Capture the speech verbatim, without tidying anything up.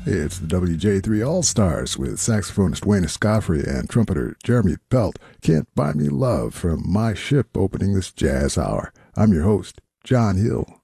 It's the W J three All-Stars with saxophonist Wayne Escoffery and trumpeter Jeremy Pelt. Can't Buy Me Love from My Ship opening this jazz hour. I'm your host, John Hill.